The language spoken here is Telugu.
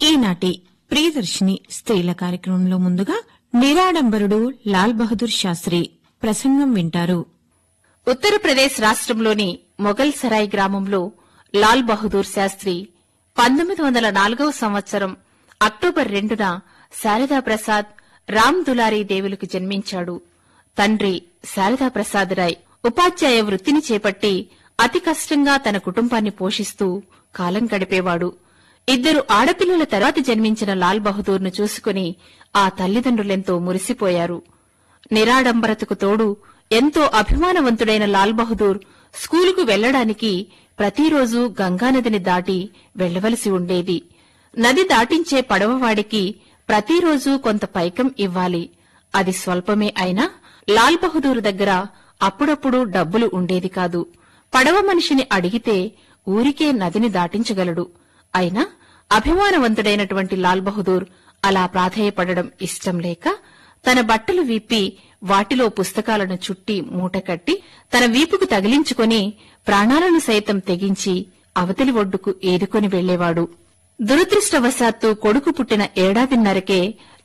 ఈనాటి ప్రియదర్శిని స్త్రీల కార్యక్రమంలో ముందుగా నిరాడంబరుడు లాల్ బహదూర్ శాస్త్రి ప్రసంగం వింటారు. ఉత్తరప్రదేశ్ రాష్ట్రంలోని మొఘల్ సరాయ్ గ్రామంలో లాల్ బహదూర్ శాస్త్రి 1904వ సంవత్సరం అక్టోబర్ 2న శారదాప్రసాద్ రామ్ దులారీ దేవులకు జన్మించాడు. తండ్రి శారదాప్రసాద్ రాయ్ ఉపాధ్యాయ వృత్తిని చేపట్టి అతి కష్టంగా తన కుటుంబాన్ని పోషిస్తూ కాలం గడిపేవాడు. ఇద్దరు ఆడపిల్లల తర్వాత జన్మించిన లాల్ బహదూర్ను చూసుకుని ఆ తల్లిదండ్రులెంతో మురిసిపోయారు. నిరాడంబరతకు తోడు ఎంతో అభిమానవంతుడైన లాల్ బహదూర్ స్కూలుకు వెళ్లడానికి ప్రతిరోజూ గంగానదిని దాటి వెళ్లవలసి ఉండేది. నది దాటించే పడవవాడికి ప్రతిరోజూ కొంత పైకం ఇవ్వాలి. అది స్వల్పమే అయినా లాల్ బహదూర్ దగ్గర అప్పుడప్పుడు డబ్బులు ఉండేది కాదు. పడవ మనిషిని అడిగితే ఊరికే నదిని దాటించగలడు. అయినా అభిమానవంతుడైనటువంటి లాల్ బహదూర్ అలా ప్రాధేయపడడం ఇష్టం లేక తన బట్టలు విప్పి వాటిలో పుస్తకాలను చుట్టి మూటకట్టి తన వీపుకు తగిలించుకుని ప్రాణాలను సైతం తెగించి అవతలి ఒడ్డుకు ఏదుకొని వెళ్లేవాడు. దురదృష్టవశాత్తు కొడుకు పుట్టిన ఏడాదిన్నరకే